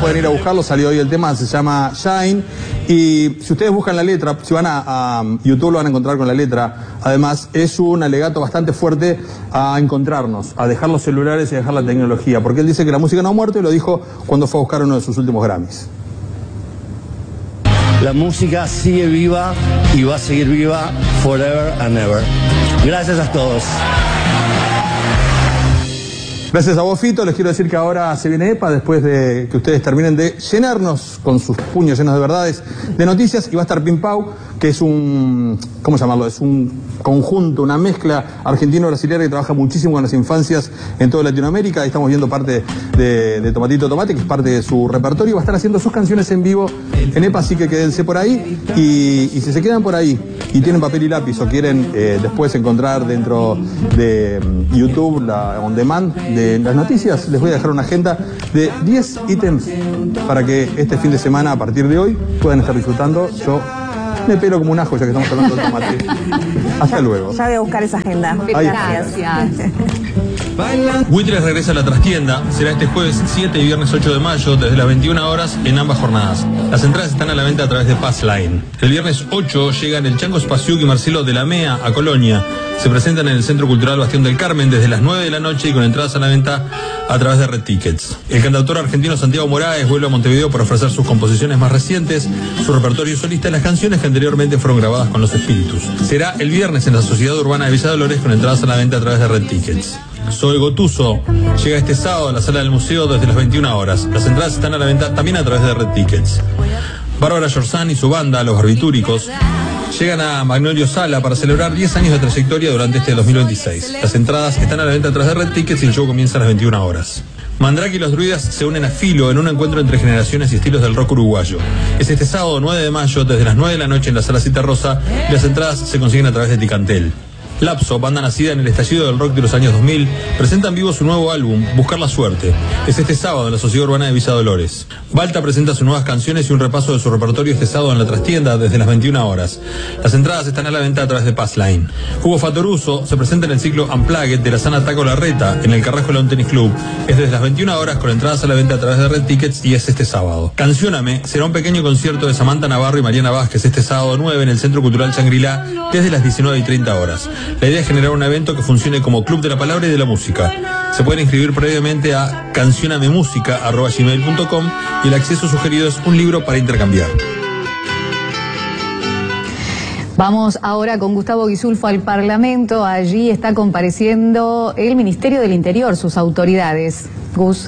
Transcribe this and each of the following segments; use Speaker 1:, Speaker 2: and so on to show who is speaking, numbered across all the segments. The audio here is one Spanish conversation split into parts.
Speaker 1: pueden ir a buscarlo, salió hoy el tema, se llama Shine. Y si ustedes buscan la letra, si van a YouTube lo van a encontrar con la letra. Además, es un alegato bastante fuerte a encontrarnos, a dejar los celulares y a dejar la tecnología. Porque él dice que la música no ha muerto y lo dijo cuando fue a buscar uno de sus últimos Grammys.
Speaker 2: La música sigue viva y va a seguir viva forever and ever. Gracias a todos.
Speaker 1: Gracias a vos, Fito. Les quiero decir que ahora se viene EPA, después de que ustedes terminen de llenarnos con sus puños llenos de verdades, de noticias, y va a estar Pim Pau, que es un, ¿cómo llamarlo? Es un conjunto, una mezcla argentino-brasileña que trabaja muchísimo con las infancias en toda Latinoamérica. Ahí estamos viendo parte de Tomatito Tomate, que es parte de su repertorio. Va a estar haciendo sus canciones en vivo en EPA, así que quédense por ahí. Y si se quedan por ahí y tienen papel y lápiz o quieren después encontrar dentro de YouTube la on demand de las noticias, les voy a dejar una agenda de 10 ítems para que este fin de semana, a partir de hoy, puedan estar disfrutando. Yo me pelo como un ajo ya que estamos hablando de tomate. Hasta luego.
Speaker 3: Ya voy a buscar esa agenda.
Speaker 4: Gracias.
Speaker 5: Buitres regresa a la trastienda, será este jueves 7 y viernes 8 de mayo desde las 21 horas en ambas jornadas. Las entradas están a la venta a través de Passline. El viernes 8 llegan el Chango Spasiuk y Marcelo de la Mea a Colonia. Se presentan en el Centro Cultural Bastión del Carmen desde las 9 de la noche y con entradas a la venta a través de Red Tickets. El cantautor argentino Santiago Moraes vuelve a Montevideo para ofrecer sus composiciones más recientes, su repertorio solista y las canciones que anteriormente fueron grabadas con Los Espíritus. Será el viernes en la Sociedad Urbana de Villa Dolores con entradas a la venta a través de Red Tickets. Zoe Gotuso llega este sábado a la sala del museo desde las 21 horas. Las entradas están a la venta también a través de Red Tickets. Bárbara Yorzán y su banda, Los Barbitúricos, llegan a Magnolio Sala para celebrar 10 años de trayectoria durante este 2026. Las entradas están a la venta a través de Red Tickets y el show comienza a las 21 horas. Mandrake y los Druidas se unen a Filo en un encuentro entre generaciones y estilos del rock uruguayo. Es este sábado 9 de mayo desde las 9 de la noche en la Sala Cita Rosa y las entradas se consiguen a través de Ticantel. Lapso, banda nacida en el estallido del rock de los años 2000, presenta en vivo su nuevo álbum, Buscar la Suerte. Es este sábado en la Sociedad Urbana de Villa Dolores. Balta presenta sus nuevas canciones y un repaso de su repertorio este sábado en la trastienda desde las 21 horas. Las entradas están a la venta a través de Passline. Hugo Fatoruso se presenta en el ciclo Unplugged de la Sana Taco Larreta en el Carrasco Lawn Tennis Club. Es desde las 21 horas con entradas a la venta a través de Red Tickets y es este sábado. Cancióname será un pequeño concierto de Samantha Navarro y Mariana Vázquez este sábado 9 en el Centro Cultural Shangri-La desde las 19:30 horas. La idea es generar un evento que funcione como club de la palabra y de la música. Se pueden inscribir previamente a cancionamemusica@gmail.com y el acceso sugerido es un libro para intercambiar.
Speaker 4: Vamos ahora con Gustavo Guisulfo al Parlamento. Allí está compareciendo el Ministerio del Interior, sus autoridades. Gus.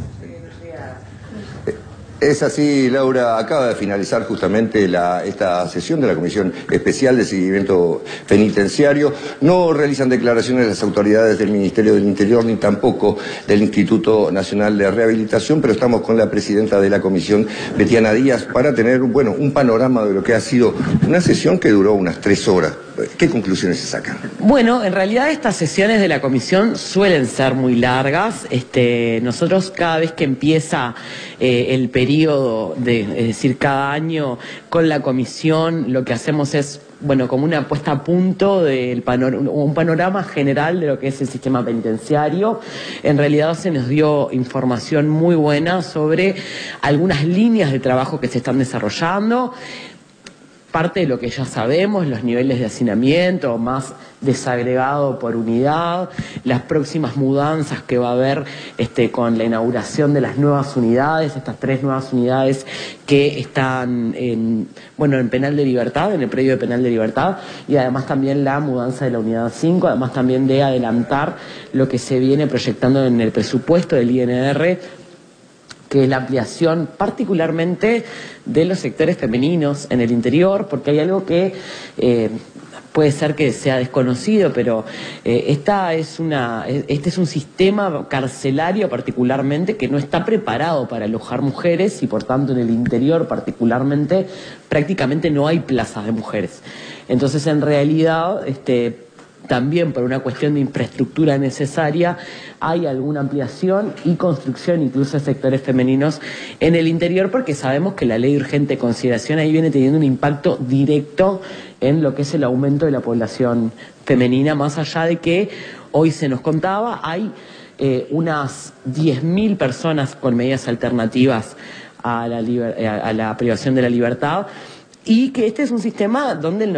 Speaker 6: Es así, Laura. Acaba de finalizar justamente esta sesión de la Comisión Especial de Seguimiento Penitenciario. No realizan declaraciones las autoridades del Ministerio del Interior ni tampoco del Instituto Nacional de Rehabilitación, pero estamos con la presidenta de la Comisión, Betiana Díaz, para tener un panorama de lo que ha sido una sesión que duró unas 3 horas. ¿Qué conclusiones se sacan?
Speaker 7: Bueno, en realidad estas sesiones de la comisión suelen ser muy largas. Nosotros cada vez que empieza el periodo es decir, cada año con la comisión, lo que hacemos es, bueno, como una puesta a punto del un panorama general de lo que es el sistema penitenciario. En realidad se nos dio información muy buena sobre algunas líneas de trabajo que se están desarrollando. Parte de lo que ya sabemos, los niveles de hacinamiento más desagregado por unidad, las próximas mudanzas que va a haber con la inauguración de las nuevas unidades, estas 3 nuevas unidades que están en Penal de Libertad, en el predio de Penal de Libertad, y además también la mudanza de la unidad 5, además también de adelantar lo que se viene proyectando en el presupuesto del INR, que es la ampliación particularmente de los sectores femeninos en el interior, porque hay algo que puede ser que sea desconocido, pero este es un sistema carcelario particularmente que no está preparado para alojar mujeres y por tanto en el interior particularmente prácticamente no hay plazas de mujeres. Entonces en realidad también por una cuestión de infraestructura necesaria hay alguna ampliación y construcción incluso de sectores femeninos en el interior, porque sabemos que la ley de urgente consideración ahí viene teniendo un impacto directo en lo que es el aumento de la población femenina, más allá de que hoy se nos contaba, hay unas 10.000 personas con medidas alternativas a la privación de la libertad, y que este es un sistema donde el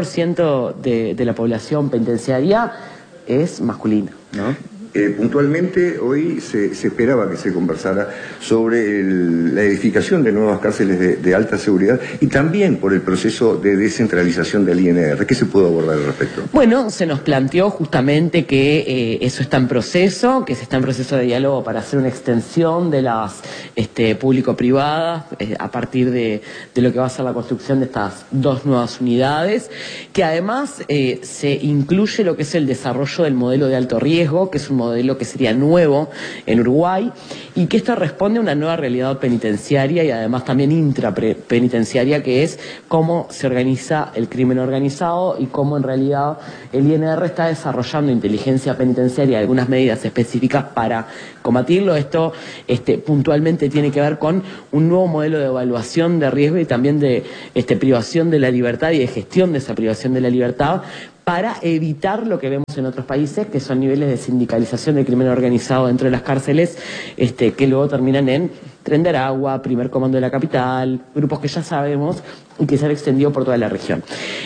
Speaker 7: 91% de la población penitenciaria es masculina, ¿no?
Speaker 6: Puntualmente hoy se esperaba que se conversara sobre la edificación de nuevas cárceles de alta seguridad y también por el proceso de descentralización del INR. ¿Qué se pudo abordar al respecto?
Speaker 7: Bueno, se nos planteó justamente que eso está en proceso, que se está en proceso de diálogo para hacer una extensión de las público-privadas a partir de lo que va a ser la construcción de estas 2 nuevas unidades, que además se incluye lo que es el desarrollo del modelo de alto riesgo, que es un modelo que sería nuevo en Uruguay, y que esto responde a una nueva realidad penitenciaria y además también intrapenitenciaria, que es cómo se organiza el crimen organizado y cómo en realidad el INR está desarrollando inteligencia penitenciaria y algunas medidas específicas para combatirlo. Esto puntualmente tiene que ver con un nuevo modelo de evaluación de riesgo y también de privación de la libertad y de gestión de esa privación de la libertad, para evitar lo que vemos en otros países, que son niveles de sindicalización del crimen organizado dentro de las cárceles, que luego terminan en Tren de Aragua, Primer Comando de la Capital, grupos que ya sabemos y que se han extendido por toda la región.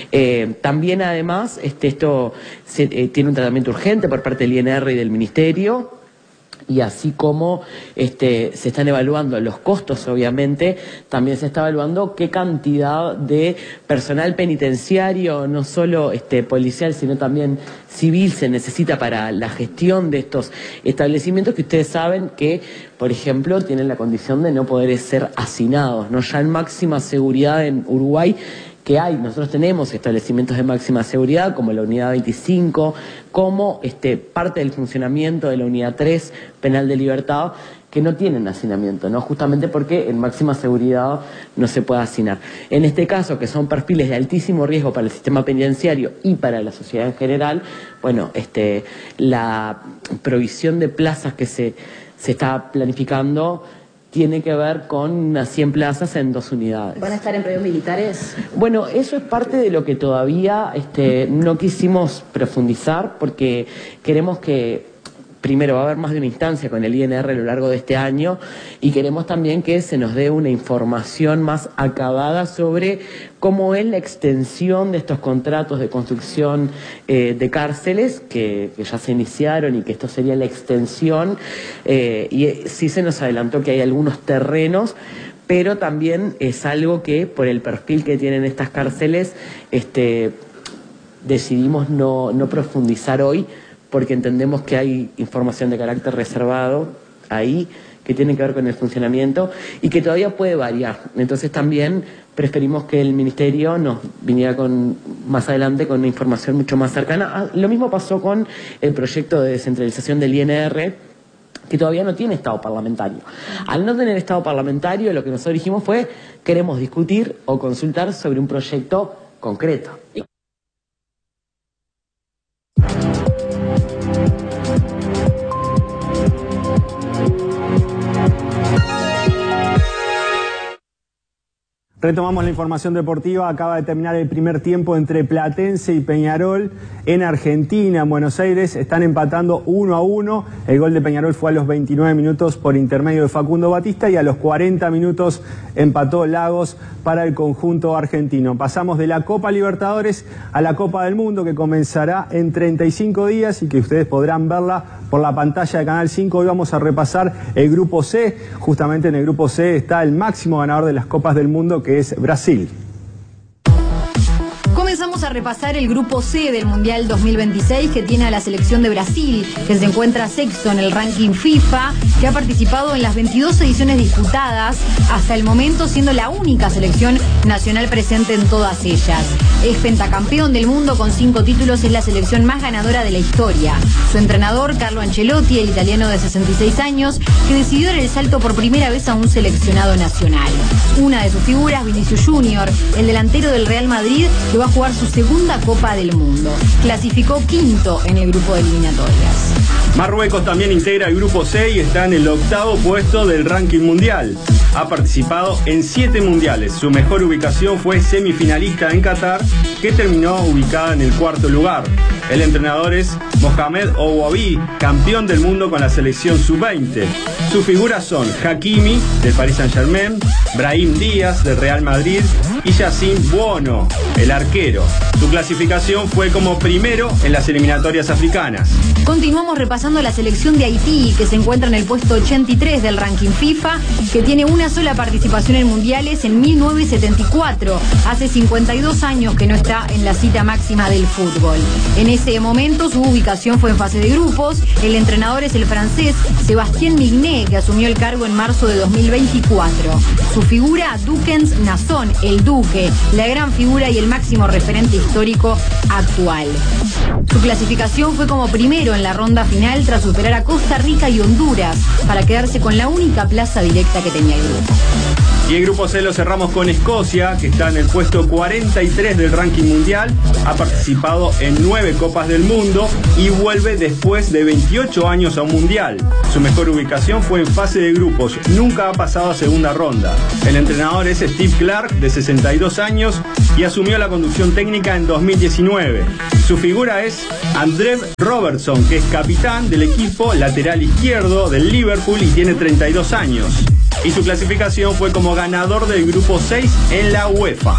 Speaker 7: También además esto tiene un tratamiento urgente por parte del INR y del Ministerio, y así como se están evaluando los costos, obviamente, también se está evaluando qué cantidad de personal penitenciario, no solo policial, sino también civil, se necesita para la gestión de estos establecimientos que ustedes saben que, por ejemplo, tienen la condición de no poder ser hacinados, ¿no? Ya en máxima seguridad en Uruguay, que hay, nosotros tenemos establecimientos de máxima seguridad como la unidad 25, como parte del funcionamiento de la unidad 3 penal de libertad, que no tienen hacinamiento, ¿no? Justamente porque en máxima seguridad no se puede hacinar. En este caso, que son perfiles de altísimo riesgo para el sistema penitenciario y para la sociedad en general, bueno, la provisión de plazas que se está planificando tiene que ver con unas 100 plazas en 2 unidades.
Speaker 4: ¿Van a estar en predios militares?
Speaker 7: Bueno, eso es parte de lo que todavía no quisimos profundizar, porque queremos que primero va a haber más de una instancia con el INR a lo largo de este año, y queremos también que se nos dé una información más acabada sobre cómo es la extensión de estos contratos de construcción de cárceles que ya se iniciaron, y que esto sería la extensión, y sí se nos adelantó que hay algunos terrenos, pero también es algo que por el perfil que tienen estas cárceles decidimos no profundizar hoy, porque entendemos que hay información de carácter reservado ahí que tiene que ver con el funcionamiento y que todavía puede variar. Entonces también preferimos que el Ministerio nos viniera más adelante con una información mucho más cercana. Lo mismo pasó con el proyecto de descentralización del INR, que todavía no tiene estado parlamentario. Al no tener estado parlamentario, lo que nosotros dijimos fue: queremos discutir o consultar sobre un proyecto concreto.
Speaker 3: Retomamos la información deportiva. Acaba de terminar el primer tiempo entre Platense y Peñarol en Argentina. En Buenos Aires están empatando 1-1. El gol de Peñarol fue a los 29 minutos por intermedio de Facundo Batista, y a los 40 minutos empató Lagos para el conjunto argentino. Pasamos de la Copa Libertadores a la Copa del Mundo, que comenzará en 35 días y que ustedes podrán verla por la pantalla de Canal 5. Hoy vamos a repasar el Grupo C. Justamente en el Grupo C está el máximo ganador de las Copas del Mundo, que es Brasil.
Speaker 4: Comenzamos a repasar el Grupo C del Mundial 2026, que tiene a la selección de Brasil, que se encuentra sexto en el ranking FIFA, que ha participado en las 22 ediciones disputadas hasta el momento, siendo la única selección nacional presente en todas ellas. Es pentacampeón del mundo con 5 títulos, es la selección más ganadora de la historia. Su entrenador, Carlo Ancelotti, el italiano de 66 años, que decidió dar el salto por primera vez a un seleccionado nacional. Una de sus figuras, Vinicius Junior, el delantero del Real Madrid, que va a jugar su segunda Copa del Mundo. Clasificó quinto en el grupo de eliminatorias.
Speaker 3: Marruecos también integra el Grupo C y está en el 8º puesto del ranking mundial. Ha participado en 7 mundiales. Su mejor ubicación fue semifinalista en Qatar, que terminó ubicada en el 4º lugar. El entrenador es Mohamed Ouabi, campeón del mundo con la selección sub-20. Sus figuras son Hakimi, del Paris Saint-Germain, Brahim Díaz, del Real Madrid, y Yassine Bounou, el arquero. Su clasificación fue como primero en las eliminatorias africanas.
Speaker 4: Continuamos repasando la selección de Haití, que se encuentra en el puesto 83 del ranking FIFA, que tiene una sola participación en mundiales en 1974. Hace 52 años que no está en la cita máxima del fútbol. En ese momento su ubicación fue en fase de grupos. El entrenador es el francés Sébastien Mignet, que asumió el cargo en marzo de 2024. Su figura, Dukens Nasson, el Duque, la gran figura y el máximo referente histórico actual. Su clasificación fue como primero en la ronda final tras superar a Costa Rica y Honduras para quedarse con la única plaza directa que tenía el grupo.
Speaker 3: Y el grupo C lo cerramos con Escocia, que está en el puesto 43 del ranking mundial, ha participado en 9 Copas del Mundo y vuelve después de 28 años a un mundial. Su mejor ubicación fue en fase de grupos, nunca ha pasado a segunda ronda. El entrenador es Steve Clark, de 62 años, y asumió la conducción técnica en 2019. Su figura es Andrew Robertson, que es capitán del equipo, lateral izquierdo del Liverpool, y tiene 32 años. Y su clasificación fue como ganador del grupo 6 en la UEFA.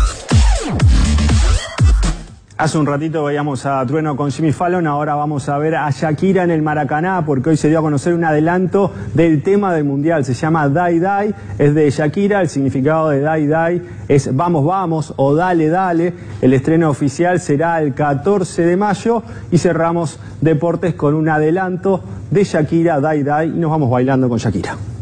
Speaker 3: Hace un ratito veíamos a Trueno con Jimmy Fallon, ahora vamos a ver a Shakira en el Maracaná, porque hoy se dio a conocer un adelanto del tema del Mundial. Se llama Die Die, es de Shakira, el significado de Die Die es vamos vamos o dale dale. El estreno oficial será el 14 de mayo y cerramos deportes con un adelanto de Shakira, Die Die, y nos vamos bailando con Shakira.